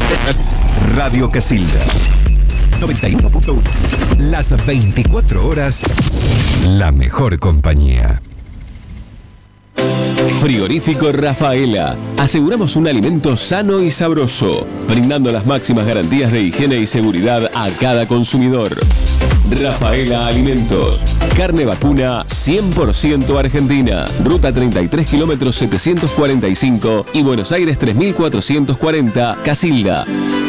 Radio Casilda 91.1. Las 24 horas, la mejor compañía. Frigorífico Rafaela. Aseguramos un alimento sano y sabroso, brindando las máximas garantías de higiene y seguridad a cada consumidor. Rafaela Alimentos. Carne vacuna 100% argentina. Ruta 33 kilómetros 745 y Buenos Aires 3440, Casilda.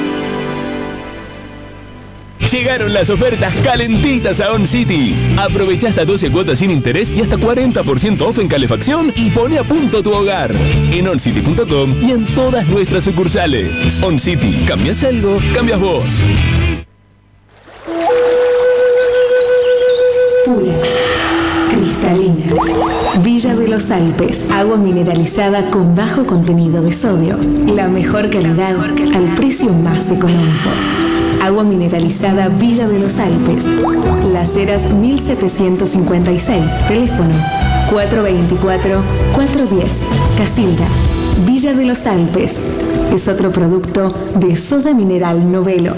Llegaron las ofertas calentitas a On City. Aprovecha hasta 12 cuotas sin interés y hasta 40% off en calefacción y pone a punto tu hogar. En oncity.com y en todas nuestras sucursales. On City, cambias algo, cambias vos. Pura, cristalina. Villa de los Alpes, agua mineralizada con bajo contenido de sodio. La mejor calidad al precio más económico. Agua mineralizada Villa de los Alpes. Las Heras 1756. Teléfono 424-410. Casilda. Villa de los Alpes. Es otro producto de Soda Mineral Novelo.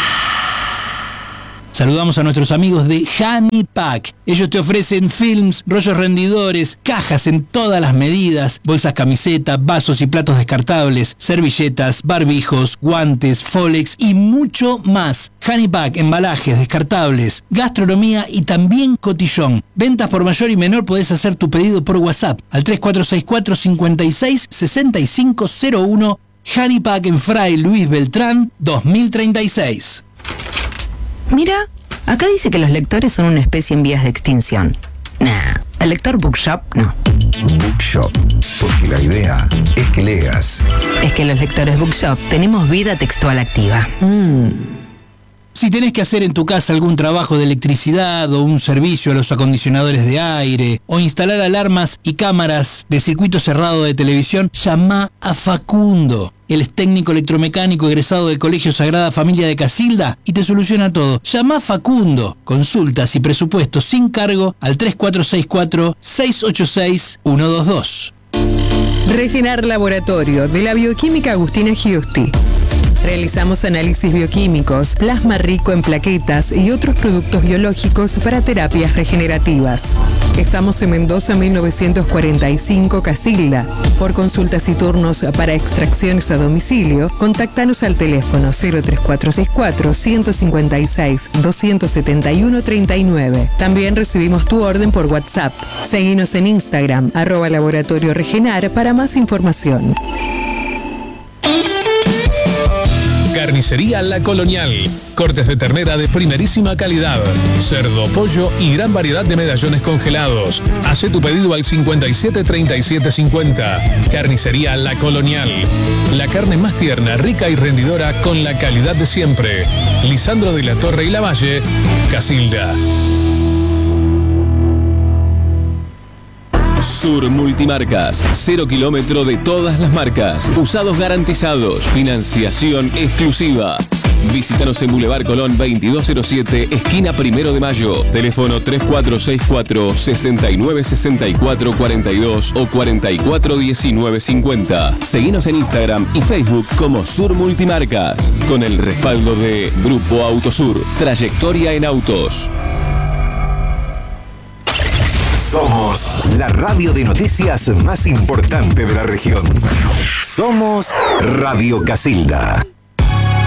Saludamos a nuestros amigos de Hani Pack. Ellos te ofrecen films, rollos rendidores, cajas en todas las medidas, bolsas camiseta, vasos y platos descartables, servilletas, barbijos, guantes, Folex y mucho más. Hani Pack, embalajes, descartables, gastronomía y también cotillón. Ventas por mayor y menor. Podés hacer tu pedido por WhatsApp al 3464 56 6501. Hani Pack en Fray Luis Beltrán 2036. Mira, acá dice que los lectores son una especie en vías de extinción. Nah, el lector Bookshop no. Bookshop, porque la idea es que leas. Es que los lectores Bookshop tenemos vida textual activa. Si tenés que hacer en tu casa algún trabajo de electricidad o un servicio a los acondicionadores de aire o instalar alarmas y cámaras de circuito cerrado de televisión, llama a Facundo. Él es técnico electromecánico egresado del Colegio Sagrada Familia de Casilda y te soluciona todo. Llama a Facundo. Consultas y presupuestos sin cargo al 3464-686-122. Regenar Laboratorio de la Bioquímica Agustina Giusti. Realizamos análisis bioquímicos, plasma rico en plaquetas y otros productos biológicos para terapias regenerativas. Estamos en Mendoza 1945, Casilda. Por consultas y turnos para extracciones a domicilio, contáctanos al teléfono 03464 156 271 39. También recibimos tu orden por WhatsApp. Seguinos en Instagram, @Laboratorio Regenar para más información. Carnicería La Colonial. Cortes de ternera de primerísima calidad, cerdo, pollo y gran variedad de medallones congelados. Hace tu pedido al 57 37 50. Carnicería La Colonial. La carne más tierna, rica y rendidora con la calidad de siempre. Lisandro de la Torre y Lavalle, Casilda. Sur Multimarcas, 0 kilómetro de todas las marcas, usados garantizados, financiación exclusiva. Visítanos en Boulevard Colón 2207, esquina 1 de Mayo. Teléfono 3464 6964 42 o 441950. Seguinos en Instagram y Facebook como Sur Multimarcas, con el respaldo de Grupo Autosur, trayectoria en autos. Somos la radio de noticias más importante de la región. Somos Radio Casilda.